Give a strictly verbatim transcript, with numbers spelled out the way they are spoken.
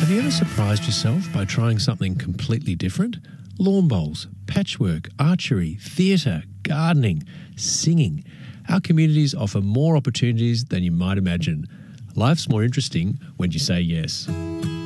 Have you ever surprised yourself by trying something completely different? Lawn bowls, patchwork, archery, theatre, gardening, singing. Our communities offer more opportunities than you might imagine. Life's more interesting when you say yes.